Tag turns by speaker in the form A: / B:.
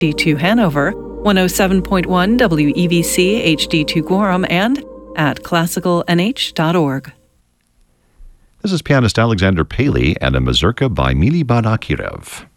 A: HD2 Hanover, 107.1 WEVC HD2 Gorham, and at classicalnh.org.
B: This is pianist Alexander Paley and a mazurka by Mili Banakirev.